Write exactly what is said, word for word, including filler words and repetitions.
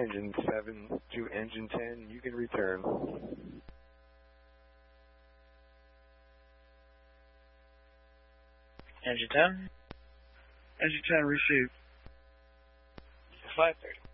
engine seven to engine ten. You can return. Engine ten? Engine ten received. five thirty.